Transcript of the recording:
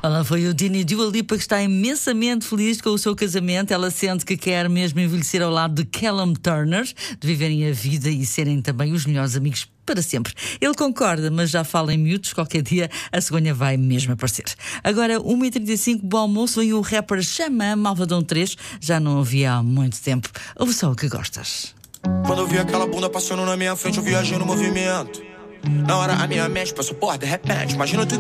Ela foi o Dini Dua Lipa, que está imensamente feliz com o seu casamento. Ela sente que quer mesmo envelhecer ao lado de Callum Turner, de viverem a vida e serem também os melhores amigos para sempre. Ele concorda, mas já fala em miúdos. Qualquer dia a cegonha vai mesmo aparecer. Agora, 1h35, bom almoço, vem o rapper Xamã, Malvadão 3. Já não ouvi há muito tempo. Ouve só o que gostas. Quando eu vi aquela bunda passando na minha frente, eu viajei no movimento. Na hora a minha mente passou, porra, de repente, imagina tudo.